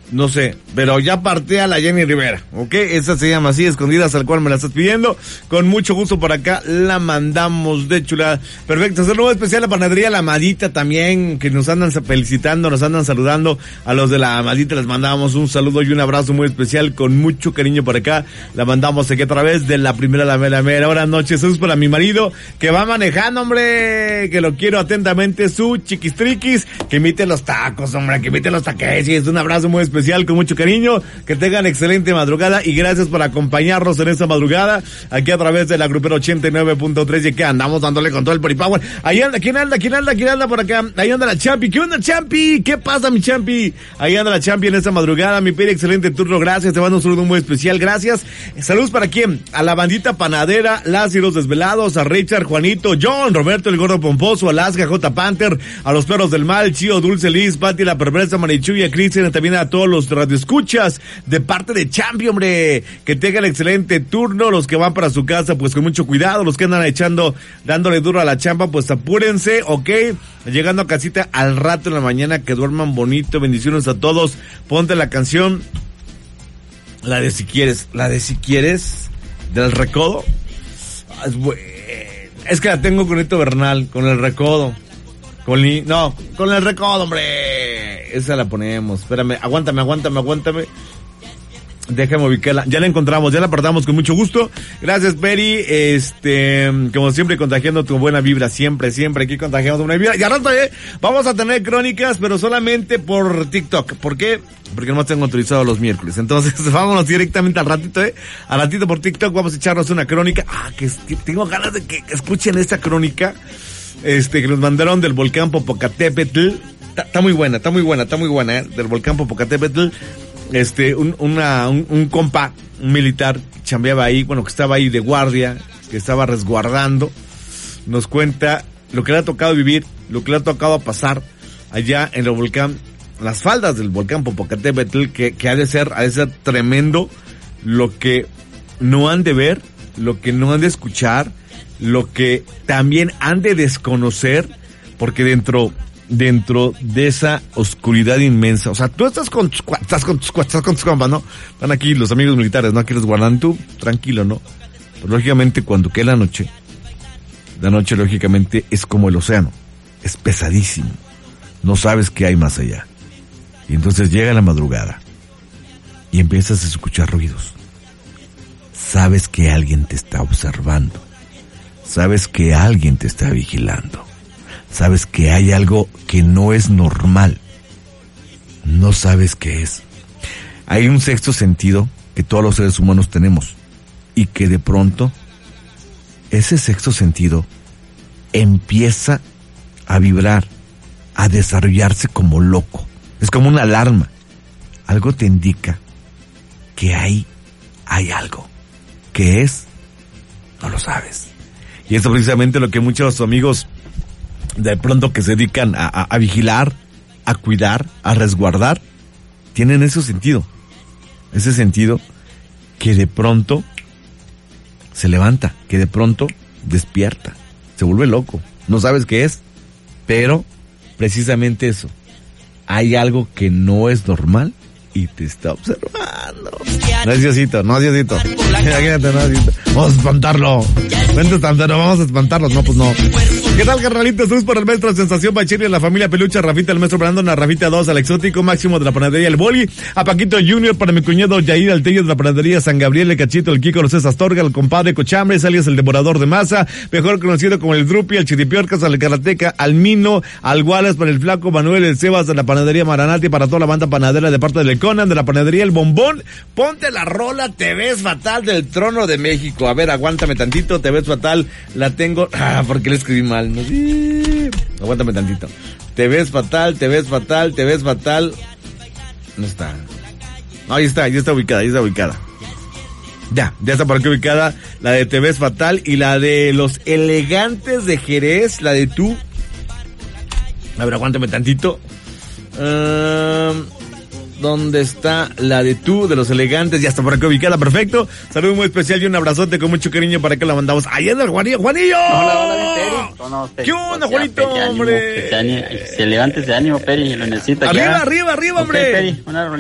No sé, pero ya partí a la Jenny Rivera, ¿ok? Esa se llama así, Escondidas, al cual me la estás pidiendo. Con mucho gusto por acá la mandamos de chulada. Perfecto, saludo especial a la panadería La Amadita también, que nos andan felicitando, nos andan saludando. A los de La Amadita les mandamos un saludo y un abrazo muy especial, con mucho cariño por acá. La mandamos aquí a través de la primera, la mera. Buenas noches, eso es para mi marido, que va manejando, hombre, que lo quiero atentamente, su chiquistriquis, que imite los tacos, hombre, que imite los taquesis. Un abrazo muy especial, con mucho cariño, que tengan excelente madrugada y gracias por acompañarnos en esta madrugada aquí a través de la Grupera 89.3 y que andamos dándole con todo el Power. Ahí anda, ¿quién anda por acá? Ahí anda la Champi. ¿Qué onda, Champi? ¿Qué pasa, mi Champi? Ahí anda la Champi en esta madrugada, mi Peri, excelente turno, gracias, te mando un saludo muy especial, gracias. Saludos para quién, a la bandita panadera, Las y los Desvelados, a Richard, Juanito, John, Roberto el Gordo Pomposo, Alaska, J. Panther, a los Perros del Mal, Chío, Dulce Liz, Pati, la Perversa, Marichuya, Cristian, también a todos los radioescuchas de parte de Champi, hombre, que tengan excelente turno. Los que van para su casa, pues con mucho cuidado. Los que andan dándole duro a la chamba, pues apúrense, ok. Llegando a casita al rato en la mañana, que duerman bonito. Bendiciones a todos. Ponte la canción, la de Si Quieres, del Recodo. Es que la tengo con Neto Bernal, con el Recodo. Con el Recodo, hombre. Esa la ponemos. Espérame, aguántame. Déjame ubicarla. Ya la encontramos, ya la apartamos con mucho gusto. Gracias, Peri. Como siempre, contagiando tu buena vibra. Siempre aquí contagiando tu buena vibra. Y al rato, vamos a tener crónicas, pero solamente por TikTok. ¿Por qué? Porque nomás tengo autorizado los miércoles. Entonces, vámonos directamente al ratito, Al ratito por TikTok vamos a echarnos una crónica. Que tengo ganas de que escuchen esta crónica. Que nos mandaron del volcán Popocatépetl. Está muy buena, del volcán Popocatépetl. Un compa, un militar, chambeaba ahí, que estaba ahí de guardia, que estaba resguardando, nos cuenta lo que le ha tocado vivir, lo que le ha tocado pasar allá en el volcán, las faldas del volcán Popocatépetl, que ha de ser tremendo lo que no han de ver, lo que no han de escuchar, lo que también han de desconocer, porque dentro de esa oscuridad inmensa, o sea, tú estás con tus compas, ¿no? Están aquí los amigos militares, ¿no? Aquí los guardan, tú, tranquilo, ¿no? Pero lógicamente cuando cae la noche lógicamente es como el océano, es pesadísimo, no sabes qué hay más allá. Y entonces llega la madrugada y empiezas a escuchar ruidos. Sabes que alguien te está observando, sabes que alguien te está vigilando. Sabes que hay algo que no es normal. No sabes qué es. Hay un sexto sentido que todos los seres humanos tenemos. Y que de pronto, ese sexto sentido empieza a vibrar, a desarrollarse como loco. Es como una alarma. Algo te indica que ahí hay algo. ¿Qué es? No lo sabes. Y esto precisamente lo que muchos amigos de pronto que se dedican a vigilar, a cuidar, a resguardar, tienen ese sentido que de pronto se levanta, que de pronto despierta, se vuelve loco, no sabes qué es, pero precisamente eso, hay algo que no es normal y te está observando. No es Diosito. Imagínate, no es Diosito. Vamos a espantarlo. Vente, vamos a espantarlos. No, pues no. ¿Qué tal, carnalito? Jesús por el maestro Sensación Bachiri, la familia Pelucha, Rafita, el maestro Brandon, a Rafita 2, al exótico Máximo de la panadería El Boli, a Paquito Junior, para mi cuñado Yair Altello de la panadería San Gabriel, el Cachito, el Kiko, los Astorga, el compadre Cochambres, alias el devorador de masa, mejor conocido como el Drupi, el Chiripiorcas, al Karateca, al Mino, al Wallace, para el Flaco Manuel, el Sebas de la panadería Maranati, para toda la banda panadera de parte del Conan, de la panadería El Bombón. Ponte la rola Te Ves Fatal del Trono de México. A ver, aguántame tantito, Te Ves Fatal, la tengo, porque le escribí mal, ¿no? Sí. Aguántame tantito. Te ves fatal. No está. No, ahí está ubicada. Ya está por aquí ubicada la de Te Ves Fatal y la de Los Elegantes de Jerez, la de Tú. A ver, aguántame tantito. ¿Dónde está la de Tú, de Los Elegantes? Ya está por aquí ubicada, perfecto. Saludo muy especial y un abrazote con mucho cariño para que la mandamos. Ahí anda el Juanillo. Hola, ¿Qué onda, Juanito, hombre? Que se levante ese ánimo, Peri, lo necesita. Arriba, hombre. Peri, una